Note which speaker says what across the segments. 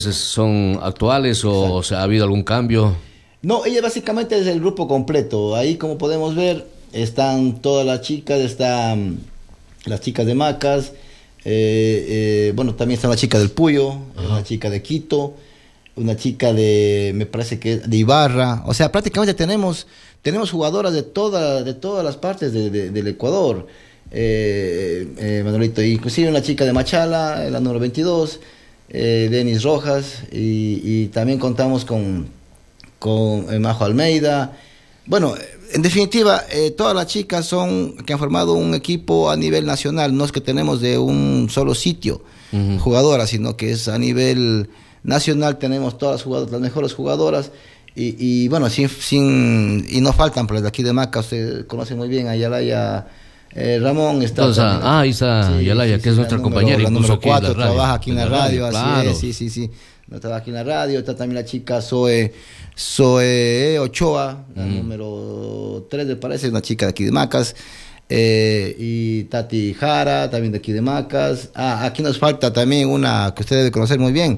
Speaker 1: son actuales o ha habido algún cambio?
Speaker 2: No, ella básicamente es el grupo completo. Ahí, como podemos ver, están todas las chicas, están las chicas de Macas, bueno, también está una chica del Puyo, una chica de Quito, una chica de, me parece que de Ibarra. O sea, prácticamente tenemos jugadoras de todas las partes del Ecuador. Manuelito, inclusive una chica de Machala, la número 22, Denis Rojas, y también contamos con Majo Almeida. Bueno, en definitiva, todas las chicas que han formado un equipo a nivel nacional. No es que tenemos de un solo sitio jugadoras, sino que es a nivel nacional. Tenemos todas las jugadoras, las mejores jugadoras, y bueno, y no faltan por las de aquí de Maca. Usted conoce muy bien a Yalaya Ramón. Está
Speaker 1: entonces, ahí está Yalaya, que es nuestra compañera,
Speaker 2: la
Speaker 1: incluso
Speaker 2: número 4, trabaja aquí en la radio,
Speaker 1: claro.
Speaker 2: así es, sí. No trabaja aquí en la radio. Está también la chica Zoe Ochoa, la número 3, me parece, una chica de aquí de Macas. Y Tati Jara, también de aquí de Macas. Aquí nos falta también una que usted debe conocer muy bien,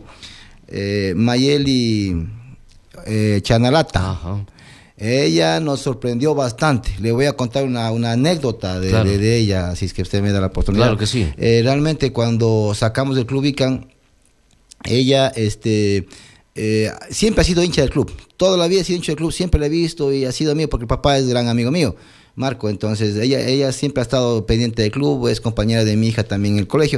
Speaker 2: Mayeli Chanalata.
Speaker 1: Ajá.
Speaker 2: Ella nos sorprendió bastante. Le voy a contar una anécdota de ella, si es que usted me da la oportunidad.
Speaker 1: Claro que sí.
Speaker 2: Realmente, cuando sacamos del Club Ican, ella siempre ha sido hincha del club. Toda la vida ha sido hincha del club, siempre la he visto y ha sido mío porque el papá es gran amigo mío, Marco. Entonces ella siempre ha estado pendiente del club, es compañera de mi hija también en el colegio.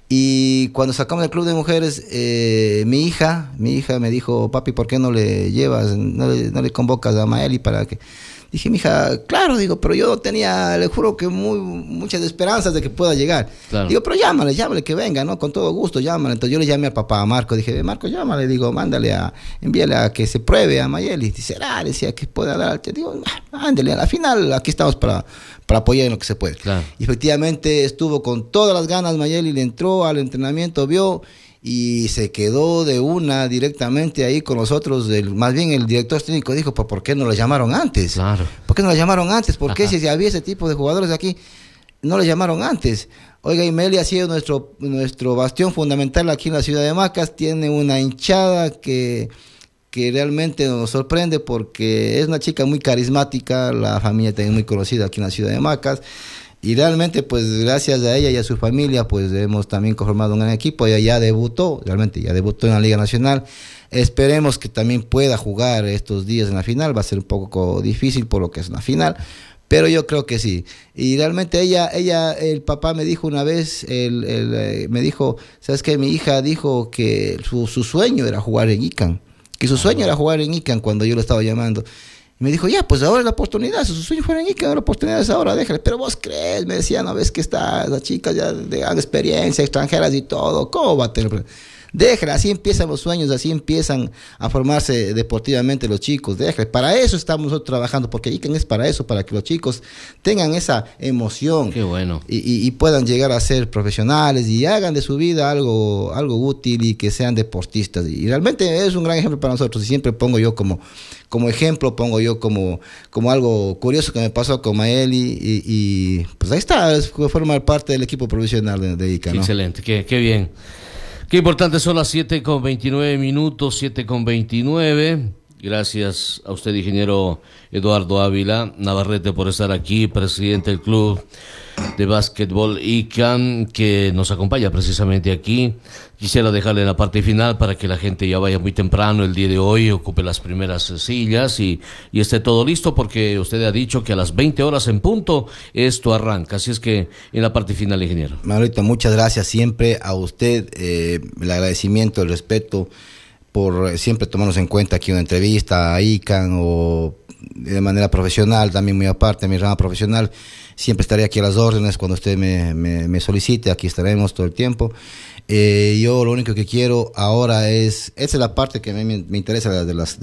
Speaker 2: Y cuando sacamos del club de mujeres, mi hija me dijo: papi, ¿por qué no le llevas, no le convocas a Maeli para que...? Dije: mi hija, claro, digo, pero yo tenía, le juro que muchas esperanzas de que pueda llegar. Claro. Digo, pero llámale que venga, ¿no? Con todo gusto, llámale. Entonces yo le llamé al papá, a Marco, dije: Marco, llámale, digo, envíale a que se pruebe a Mayeli. Dice: decía que pueda dar. Digo, ándale, a la final aquí estamos para apoyar en lo que se puede. Claro. Y efectivamente estuvo con todas las ganas Mayeli, le entró al entrenamiento, vio, y se quedó de una directamente ahí con nosotros. Más bien el director técnico dijo: ¿por qué no la llamaron antes? Claro. ¿Por qué no la llamaron antes? ¿Por qué si había ese tipo de jugadores aquí, no la llamaron antes? Oiga, y Meli ha sido nuestro bastión fundamental aquí en la ciudad de Macas. Tiene una hinchada que realmente nos sorprende, porque es una chica muy carismática. La familia también muy conocida aquí en la ciudad de Macas. Y realmente, pues gracias a ella y a su familia, pues hemos también conformado un gran equipo. Ella ya debutó en la Liga Nacional. Esperemos que también pueda jugar estos días en la final. Va a ser un poco difícil por lo que es una final, pero yo creo que sí. Y realmente ella, el papá me dijo una vez, me dijo: ¿sabes qué? Mi hija dijo que su sueño era jugar en Ican. Que su sueño era jugar en Ican cuando yo lo estaba llamando. Y me dijo: ya, pues ahora es la oportunidad. Si su sueño fuera en Ica, ahora la oportunidad es ahora, déjale. Pero vos crees, me decía, ¿no ves que las chicas ya de gran experiencia, extranjeras y todo? ¿Cómo va a tener? Déjale, así empiezan los sueños, así empiezan a formarse deportivamente los chicos. Déjale, para eso estamos nosotros trabajando, porque Ican es para eso, para que los chicos tengan esa emoción.
Speaker 1: Qué bueno.
Speaker 2: Y puedan llegar a ser profesionales y hagan de su vida algo útil, y que sean deportistas. Y realmente es un gran ejemplo para nosotros. Y siempre pongo yo como ejemplo, pongo yo como algo curioso que me pasó con Maeli, y pues ahí está, formar parte del equipo profesional de ICA, ¿no?
Speaker 1: Excelente, qué bien. Qué importante, son las 7:29, 7:29. Gracias a usted, ingeniero Eduardo Ávila Navarrete, por estar aquí, presidente del Club de Básquetbol Ican, que nos acompaña precisamente aquí. Quisiera dejarle la parte final para que la gente ya vaya muy temprano el día de hoy, ocupe las primeras sillas y esté todo listo, porque usted ha dicho que a las 20 horas en punto esto arranca. Así es que en la parte final, ingeniero.
Speaker 2: Manolito, muchas gracias siempre a usted, el agradecimiento, el respeto por siempre tomarnos en cuenta aquí una entrevista a ICANN, o de manera profesional, también muy aparte de mi rama profesional. Siempre estaré aquí a las órdenes cuando usted me solicite, aquí estaremos todo el tiempo. Yo lo único que quiero ahora esa es la parte que a mí me interesa de las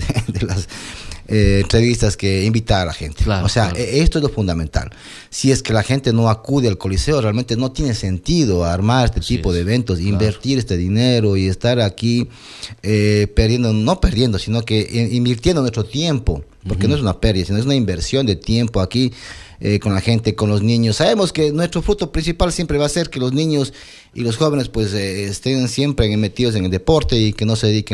Speaker 2: entrevistas, que invitar a la gente. Claro, o sea, claro. Esto es lo fundamental. Si es que la gente no acude al Coliseo, realmente no tiene sentido armar este tipo de eventos, claro, invertir este dinero y estar aquí no perdiendo, sino que invirtiendo nuestro tiempo porque no es una pérdida, sino es una inversión de tiempo aquí con la gente, con los niños. Sabemos que nuestro fruto principal siempre va a ser que los niños y los jóvenes pues estén siempre metidos en el deporte y que no se dediquen